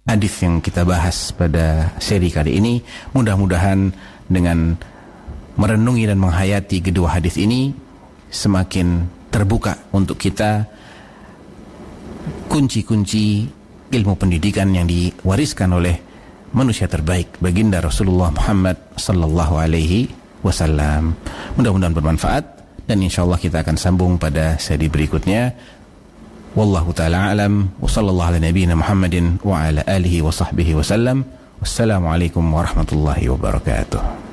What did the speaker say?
hadis yang kita bahas pada seri kali ini. Mudah-mudahan dengan merenungi dan menghayati kedua hadis ini semakin terbuka untuk kita kunci-kunci ilmu pendidikan yang diwariskan oleh manusia terbaik, baginda Rasulullah Muhammad sallallahu alaihi wasallam. Mudah-mudahan bermanfaat dan insyaallah kita akan sambung pada seri berikutnya. Wallahu taala alam wa sallallahu ala nabiyyina Muhammadin wa ala alihi wa sahbihi wasallam. Wassalamualaikum warahmatullahi wabarakatuh.